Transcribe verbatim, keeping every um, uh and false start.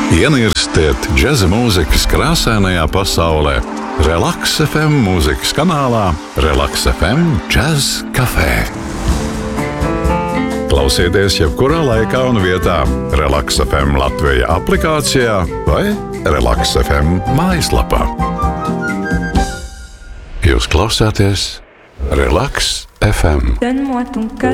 Ienirstiet džeza mūzikas krāsainajā pasaulē. Relaks F M mūzikas kanālā Relaks F M Jazz Café. Klausieties jebkurā laikā un vietā Relaks F M Latvija aplikācijā vai Relaks F M mājaslapā. Jūs klausāties Relaks F M.